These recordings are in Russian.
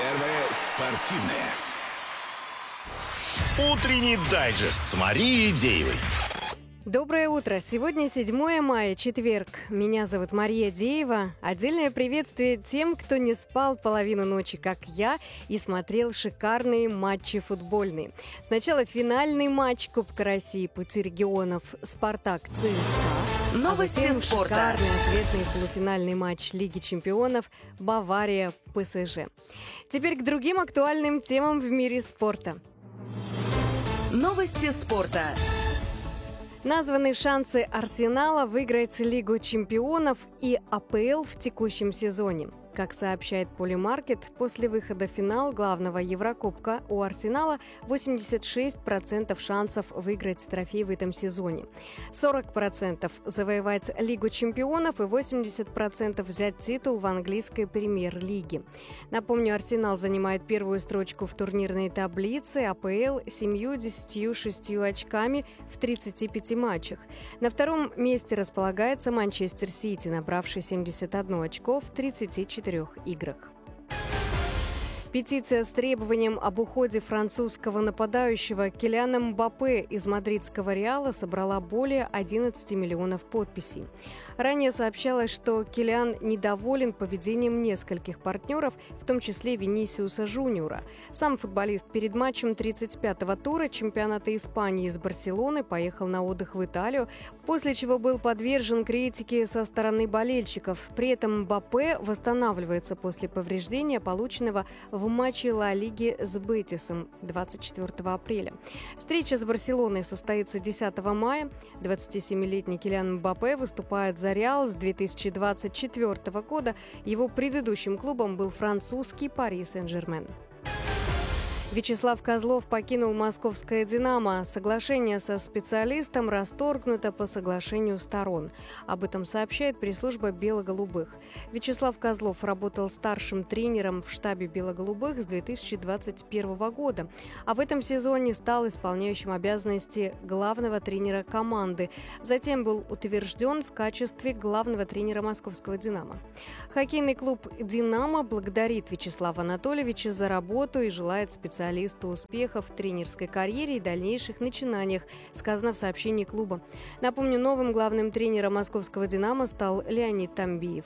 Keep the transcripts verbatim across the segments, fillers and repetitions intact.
Первое спортивное. Утренний дайджест с Марией Деевой. Доброе утро! Сегодня седьмое мая, четверг. Меня зовут Мария Деева. Отдельное приветствие тем, кто не спал половину ночи, как я, и смотрел шикарные матчи футбольные. Сначала финальный матч Кубка России пути регионов «Спартак-ЦСКА». Новости а затем спорта. Шикарный ответный полуфинальный матч Лиги чемпионов «Бавария-ПСЖ». Теперь к другим актуальным темам в мире спорта. Новости спорта. Названы шансы Арсенала выиграть Лигу чемпионов и АПЛ в текущем сезоне. Как сообщает Полимаркет, после выхода в финал главного Еврокубка у Арсенала восемьдесят шесть процентов шансов выиграть трофей в этом сезоне. сорок процентов завоевать Лигу чемпионов и восемьдесят процентов взять титул в английской премьер-лиге. Напомню, Арсенал занимает первую строчку в турнирной таблице АПЛ семью-десятью шестью очками в тридцати пяти матчах. На втором месте располагается Манчестер Сити, набравший семьдесят одно очко в тридцати четырех играх. Петиция с требованием об уходе французского нападающего Килиана Мбаппе из мадридского Реала собрала более одиннадцати миллионов подписей. Ранее сообщалось, что Килиан недоволен поведением нескольких партнеров, в том числе Винисиуса Жуниора. Сам футболист перед матчем тридцать пятого тура чемпионата Испании из Барселоны поехал на отдых в Италию, после чего был подвержен критике со стороны болельщиков. При этом Мбаппе восстанавливается после повреждения, полученного в в матче Ла Лиги с Бетисом двадцать четвёртого апреля. Встреча с Барселоной состоится десятого мая. двадцатисемилетний Килиан Мбаппе выступает за Реал с две тысячи двадцать четвёртого года. Его предыдущим клубом был французский Пари Сен-Жермен. Вячеслав Козлов покинул московское «Динамо». Соглашение со специалистом расторгнуто по соглашению сторон. Об этом сообщает пресс-служба «Бело-голубых». Вячеслав Козлов работал старшим тренером в штабе «Бело-голубых» с две тысячи двадцать первого года, а в этом сезоне стал исполняющим обязанности главного тренера команды. Затем был утвержден в качестве главного тренера московского «Динамо». Хоккейный клуб «Динамо» благодарит Вячеслава Анатольевича за работу и желает специалисту специалисту успехов в тренерской карьере и дальнейших начинаниях, сказано в сообщении клуба. Напомню, новым главным тренером московского «Динамо» стал Леонид Тамбиев.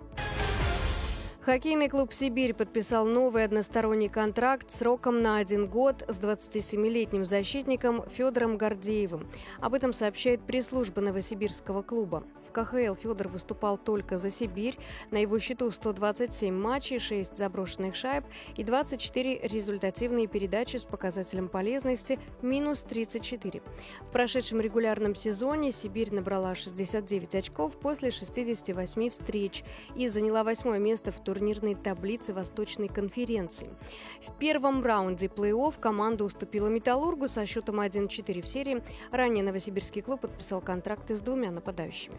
Хоккейный клуб «Сибирь» подписал новый односторонний контракт сроком на один год с двадцатисемилетним защитником Федором Гордеевым. Об этом сообщает пресс-служба новосибирского клуба. В ка ха эл Федор выступал только за «Сибирь». На его счету сто двадцать семь матчей, шесть заброшенных шайб и двадцать четыре результативные передачи с показателем полезности минус тридцать четыре. В прошедшем регулярном сезоне «Сибирь» набрала шестьдесят девять очков после шестидесяти восьми встреч и заняла восьмое место в турнире. турнирной таблицы Восточной конференции. В первом раунде плей-офф команда уступила «Металлургу» со счетом один четыре в серии. Ранее новосибирский клуб подписал контракты с двумя нападающими.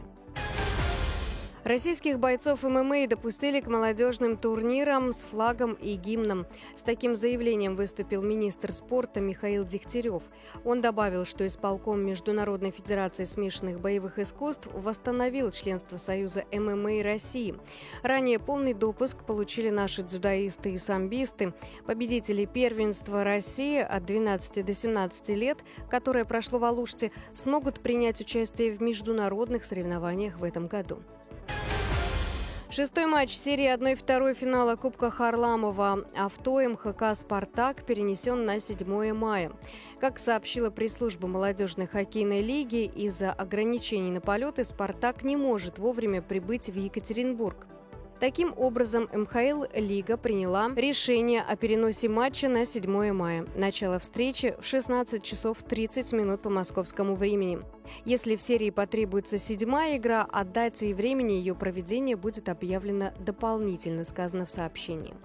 Российских бойцов эм эм а допустили к молодежным турнирам с флагом и гимном. С таким заявлением выступил министр спорта Михаил Дегтярев. Он добавил, что исполком Международной федерации смешанных боевых искусств восстановил членство Союза эм эм а России. Ранее полный допуск получили наши дзюдоисты и самбисты. Победители первенства России от двенадцати до семнадцати лет, которое прошло в Алуште, смогут принять участие в международных соревнованиях в этом году. Шестой матч серии один второй финала Кубка Харламова «Авто» эм ха ка «Спартак» перенесен на седьмое мая. Как сообщила пресс-служба молодежной хоккейной лиги, из-за ограничений на полеты «Спартак» не может вовремя прибыть в Екатеринбург. Таким образом, эм ха эл-лига приняла решение о переносе матча на седьмое мая. Начало встречи в шестнадцать часов тридцать минут по московскому времени. Если в серии потребуется седьмая игра, о дате и времени ее проведения будет объявлено дополнительно, сказано в сообщении.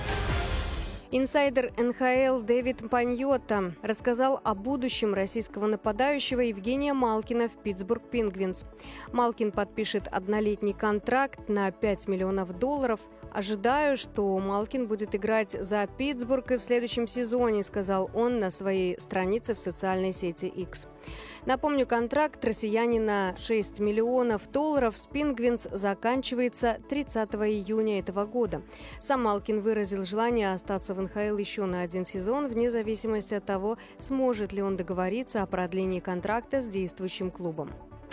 Инсайдер эн ха эл Дэвид Паньотта рассказал о будущем российского нападающего Евгения Малкина в Питтсбург Пингвинз. Малкин подпишет однолетний контракт на пять миллионов долларов. «Ожидаю, что Малкин будет играть за Питтсбург и в следующем сезоне», сказал он на своей странице в социальной сети X. Напомню, контракт россиянина шесть миллионов долларов с Пингвинс заканчивается тридцатого июня этого года. Сам Малкин выразил желание остаться в эн ха эл еще на один сезон, вне зависимости от того, сможет ли он договориться о продлении контракта с действующим клубом.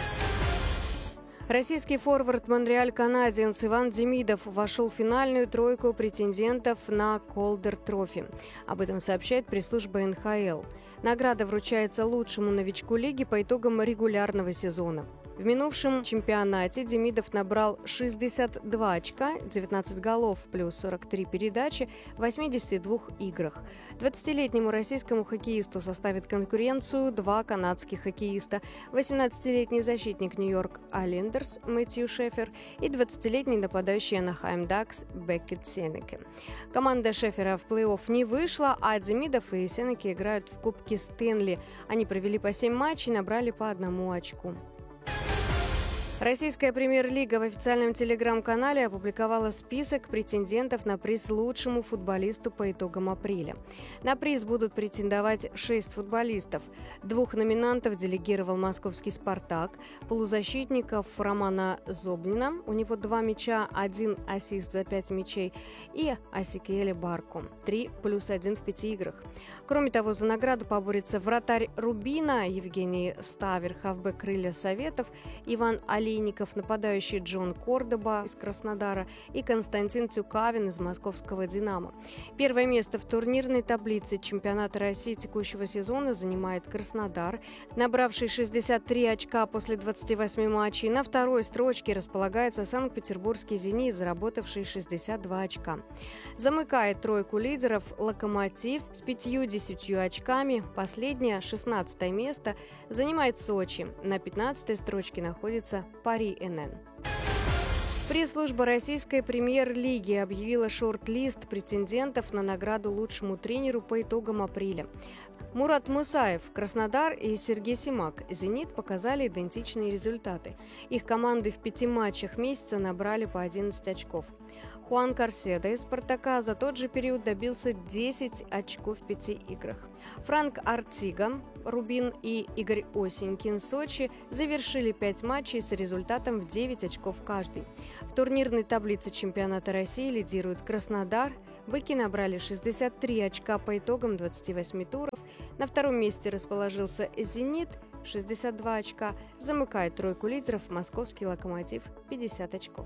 Российский форвард Монреаль Канадиенс Иван Демидов вошел в финальную тройку претендентов на Колдер Трофи. Об этом сообщает пресс-служба эн ха эл. Награда вручается лучшему новичку лиги по итогам регулярного сезона. В минувшем чемпионате Демидов набрал шестьдесят два очка, девятнадцать голов плюс сорок три передачи в восьмидесяти двух играх. двадцатилетнему российскому хоккеисту составит конкуренцию два канадских хоккеиста: восемнадцатилетний защитник Нью-Йорк Айлендерс Мэтью Шефер и двадцатилетний нападающий Анахайм Дакс Беккет Сенеке. Команда Шефера в плей-офф не вышла, а Демидов и Сенеке играют в Кубке Стэнли. Они провели по семь матчей и набрали по одному очку. Российская премьер-лига в официальном телеграм-канале опубликовала список претендентов на приз лучшему футболисту по итогам апреля. На приз будут претендовать шесть футболистов. Двух номинантов делегировал московский «Спартак», полузащитников Романа Зобнина, у него два мяча, один ассист за пять мячей, и Асикеля Барку, три плюс один в пяти играх. Кроме того, за награду поборется вратарь «Рубина» Евгений Ставер, хавбэк «Крылья Советов», Иван Али Олейников, нападающий Джон Кордоба из Краснодара и Константин Тюкавин из московского «Динамо». Первое место в турнирной таблице чемпионата России текущего сезона занимает Краснодар, набравший шестьдесят три очка после двадцати восьми матчей. На второй строчке располагается Санкт-Петербургский «Зенит», заработавший шестьдесят два очка. Замыкает тройку лидеров «Локомотив» с пятьюдесятью очками. Последнее, шестнадцатое место, занимает Сочи. На пятнадцатой строчке находится Пари эн эн. Пресс-служба российской премьер-лиги объявила шорт-лист претендентов на награду лучшему тренеру по итогам апреля. Мурат Мусаев, Краснодар, и Сергей Симак, «Зенит», показали идентичные результаты. Их команды в пяти матчах месяца набрали по одиннадцать очков. Хуан Карседо из «Спартака» за тот же период добился десять очков в пяти играх. Франк Артига, Рубин, и Игорь Осенькин, Сочи, завершили пять матчей с результатом в девять очков каждый. В турнирной таблице чемпионата России лидирует Краснодар. Быки набрали шестьдесят три очка по итогам двадцати восьми туров. На втором месте расположился «Зенит», шестьдесят два очка. Замыкает тройку лидеров московский «Локомотив», пятьдесят очков.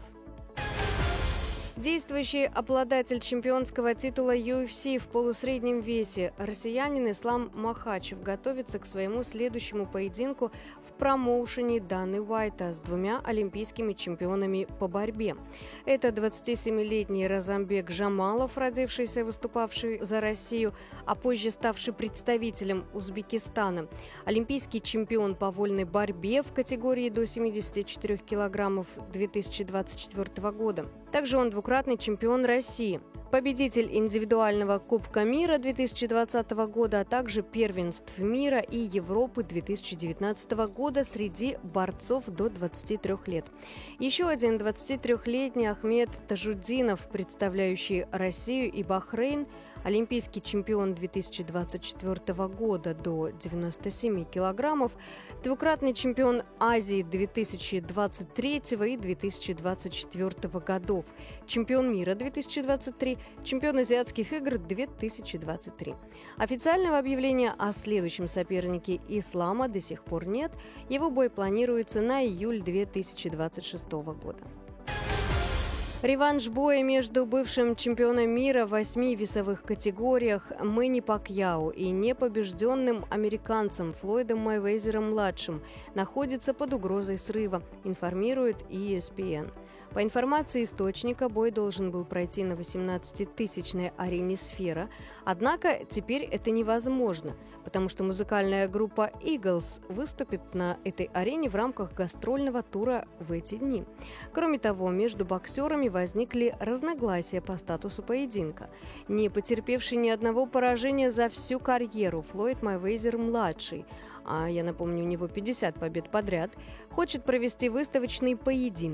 Действующий обладатель чемпионского титула ю эф си в полусреднем весе, россиянин Ислам Махачев, готовится к своему следующему поединку в промоушене Даны Уайта с двумя олимпийскими чемпионами по борьбе. Это двадцатисемилетний Разамбек Жамалов, родившийся и выступавший за Россию, а позже ставший представителем Узбекистана, олимпийский чемпион по вольной борьбе в категории до семидесяти четырёх килограммов две тысячи двадцать четвёртого года. Также он двукратный чемпион России, победитель индивидуального Кубка мира две тысячи двадцатого года, а также первенств мира и Европы две тысячи девятнадцатого года среди борцов до двадцати трёх лет. Еще один двадцатитрёхлетний Ахмед Тажуддинов, представляющий Россию и Бахрейн, олимпийский чемпион две тысячи двадцать четвёртого года до девяноста семи килограммов, двукратный чемпион Азии две тысячи двадцать третьего и две тысячи двадцать четвёртого годов, чемпион мира две тысячи двадцать три, чемпион азиатских игр две тысячи двадцать три. Официального объявления о следующем сопернике Ислама до сих пор нет. Его бой планируется на июль две тысячи двадцать шестого года. Реванш боя между бывшим чемпионом мира в восьми весовых категориях Мэнни Пакьяо и непобежденным американцем Флойдом Мейвезером-младшим находится под угрозой срыва, информирует и эс пи эн. По информации источника, бой должен был пройти на восемнадцатитысячной арене «Сфера», однако теперь это невозможно, потому что музыкальная группа Eagles выступит на этой арене в рамках гастрольного тура в эти дни. Кроме того, между боксерами возникли разногласия по статусу поединка. Не потерпевший ни одного поражения за всю карьеру Флойд Мейвезер-младший, а я напомню, у него пятьдесят побед подряд, хочет провести выставочный поединок.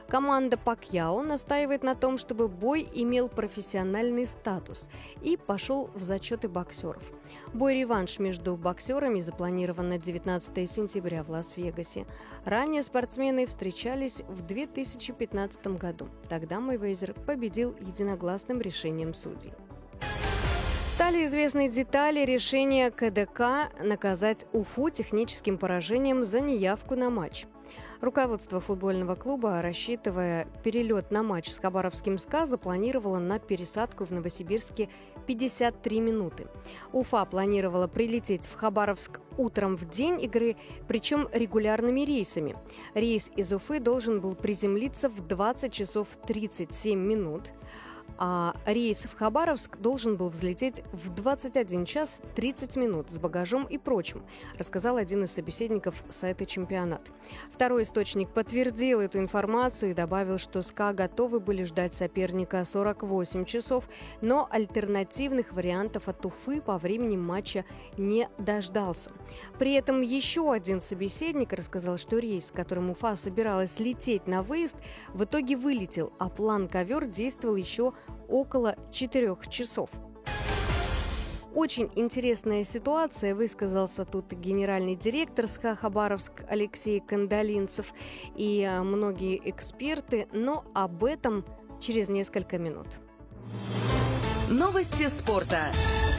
Команда Пакьяо настаивает на том, чтобы бой имел профессиональный статус и пошел в зачеты боксеров. Бой-реванш между боксерами запланирован на девятнадцатое сентября в Лас-Вегасе. Ранее спортсмены встречались в две тысячи пятнадцатом году. Тогда Мейвезер победил единогласным решением судей. Стали известны детали решения ка дэ ка наказать Уфу техническим поражением за неявку на матч. Руководство футбольного клуба, рассчитывая перелет на матч с хабаровским СКА, запланировало на пересадку в Новосибирске пятьдесят три минуты. Уфа планировала прилететь в Хабаровск утром в день игры, причем регулярными рейсами. Рейс из Уфы должен был приземлиться в двадцать часов тридцать семь минут, а рейс в Хабаровск должен был взлететь в двадцать один час тридцать минут с багажом и прочим, рассказал один из собеседников сайта «Чемпионат». Второй источник подтвердил эту информацию и добавил, что СКА готовы были ждать соперника сорок восемь часов, но альтернативных вариантов от Уфы по времени матча не дождался. При этом еще один собеседник рассказал, что рейс, которым Уфа собиралась лететь на выезд, в итоге вылетел, а план «Ковер» действовал еще около четырех часов. Очень интересная ситуация, высказался тут генеральный директор СКА Хабаровск Алексей Кандалинцев и многие эксперты, но об этом через несколько минут. Новости спорта.